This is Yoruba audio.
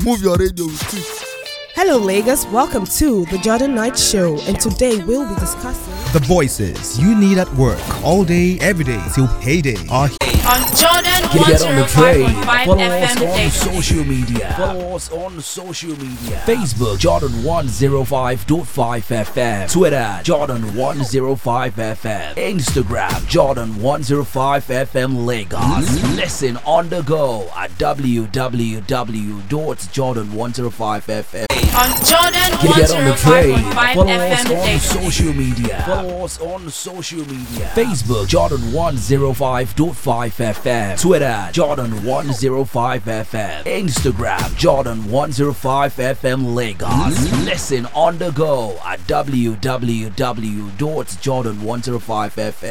Move your radio with it. Hello, Lagos. Welcome to the Jordan Knight Show, and today we'll be discussing the voices you need at work all day, every day till payday are here. On Jordan Get on the train. 105.5 Follow us FM on daily. social media. Follow us on social media. Facebook Jordan 105.5 FM. Twitter Jordan 105 FM. Instagram Jordan 105 FM Lagos. Listen on the go at www.jordan105fm. On Jordan Get on the train. 105.5 Follow us FM on daily. social media. Follow us on social media. Facebook Jordan 105.5 FM. Twitter Jordan 105 FM. Instagram Jordan 105 FM Lagos. Listen on the go at www.jordan105fm.